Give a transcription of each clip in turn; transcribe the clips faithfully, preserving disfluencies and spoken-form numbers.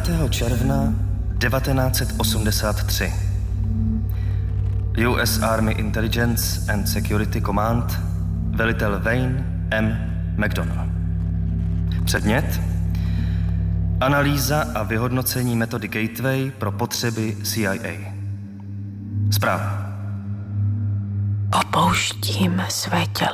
devátého června devatenáct set osmdesát tři. U S Army Intelligence and Security Command, velitel Wayne M. McDonnell. Předmět: analýza a vyhodnocení metody Gateway pro potřeby C I A. Zpráva. Opouštím své tělo.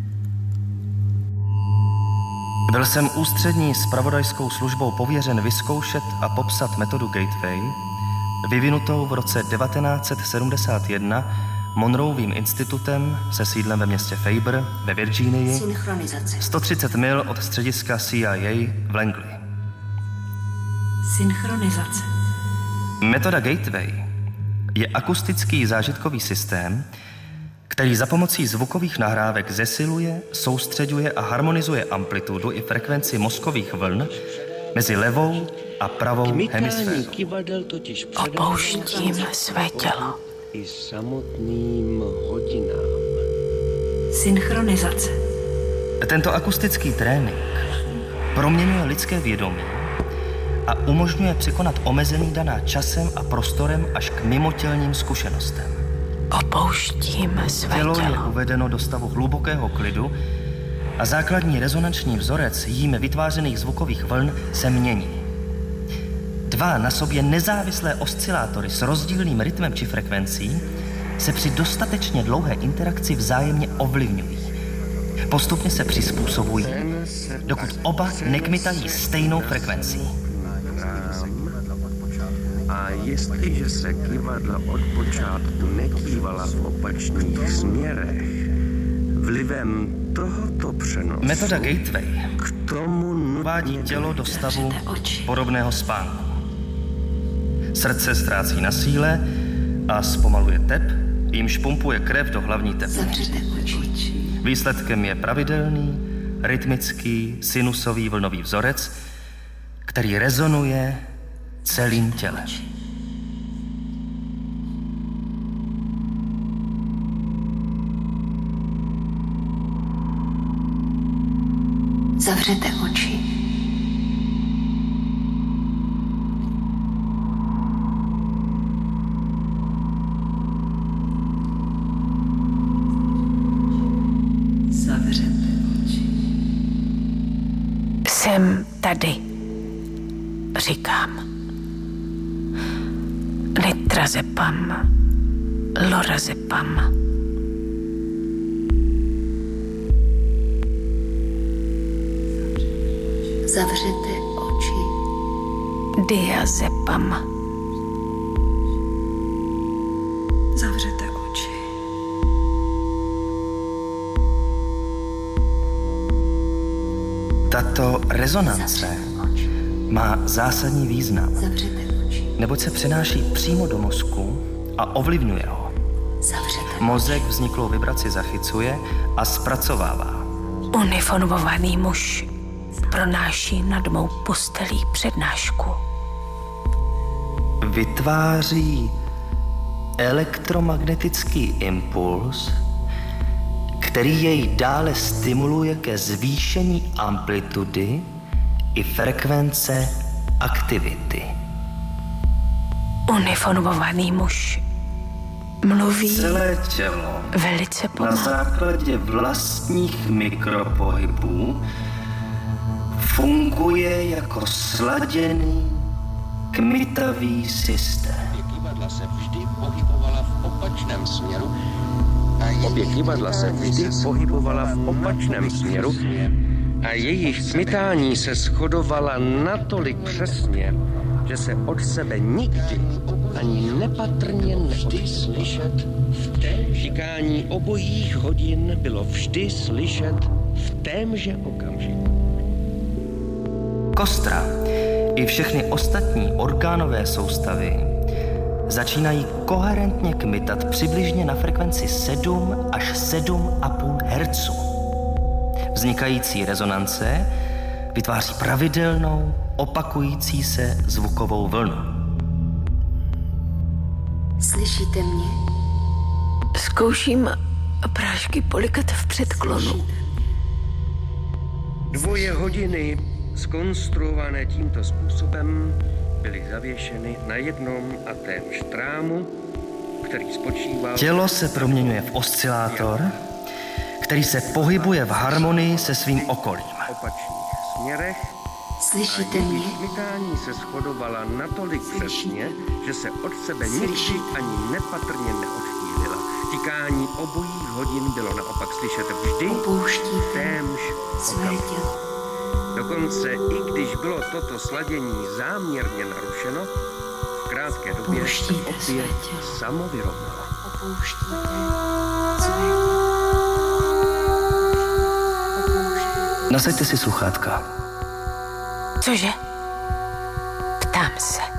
Byl jsem ústřední zpravodajskou službou pověřen vyzkoušet a popsat metodu Gateway, vyvinutou v roce devatenáct set sedmdesát jedna Monroevým institutem se sídlem ve městě Faber ve Virginii, sto třicet mil od střediska C I A v Langley. Synchronizace. Metoda Gateway je akustický zážitkový systém, který za pomocí zvukových nahrávek zesiluje, soustřeďuje a harmonizuje amplitudu i frekvenci mozkových vln mezi levou a pravou hemisférou. Opouštím své tělo. I samotným hodinám. Synchronizace. Tento akustický trénink proměňuje lidské vědomí a umožňuje překonat omezení daná časem a prostorem až k mimotělním zkušenostem. Opouštím své tělo. Tělo je uvedeno do stavu hlubokého klidu a základní rezonanční vzorec jím vytvářených zvukových vln se mění. Dva na sobě nezávislé oscilátory s rozdílným rytmem či frekvencí se při dostatečně dlouhé interakci vzájemně ovlivňují. Postupně se přizpůsobují, dokud oba nekmitají stejnou frekvencí. A jestliže se kývadla od počátku nekývala v opačných směrech, vlivem tohoto přenosu Metoda Gateway k tomu uvádí tělo do stavu podobného spánku. Srdce ztrácí na síle a zpomaluje tep, jímž pumpuje krev do hlavní tepny. Výsledkem je pravidelný, rytmický, sinusový vlnový vzorec, který rezonuje celým tělem. Zavřete oči. Zavřete oči. Jsem tady, říkám. Nitrazepam, lorazepam. Zavřete oči. Diazepam. Zavřete oči. Tato rezonance má zásadní význam, neboť se přenáší přímo do mozku a ovlivňuje ho. Mozek vzniklou vibraci zachycuje a zpracovává. Uniformovaný muž pronáší nad mou postelí přednášku. Vytváří elektromagnetický impuls, který jej dále stimuluje ke zvýšení amplitudy i frekvence aktivity. Uniformovaný muž mluví celé tělo velice pomalu. Na základě vlastních mikropohybů funguje jako sladěný kmitavý systém. Kývadla se vždy pohybovala v opačném směru. Obě kývadla se vždy pohybovala v opačném směru a jejich kmitání se shodovala natolik přesně, že se od sebe nikdy ani nepatrně nevždy slyšet. Šikání obojích hodin bylo vždy slyšet v témže okamžiku. Kostra i všechny ostatní orgánové soustavy začínají koherentně kmitat přibližně na frekvenci sedm až sedm a půl hertzu. Vznikající rezonance vytváří pravidelnou, opakující se zvukovou vlnu. Slyšíte mě? Zkouším prášky polikat v předklonu. Dvoje hodiny zkonstruované tímto způsobem byly zavěšeny na jednom a témž trámu, který spočíval... Tělo se proměňuje v oscilátor, který se pohybuje v harmonii se svým okolím. V opačných směrech. Slyšíte a mě? její smytání se shodovala natolik přesně, že se od sebe nikdy Slyšíte? ani nepatrně neodchýlila. Tikání obojích hodin bylo naopak slyšet vždy Opouštíte témž své okamžiku. tělo. Dokonce i když bylo toto sladění záměrně narušeno, v krátké době se Opouštíte své opět tělo. samo vyrovnalo. Opouštíte své tělo. Opouštíte. Nasaďte si sluchátka. Cože? Ptám se.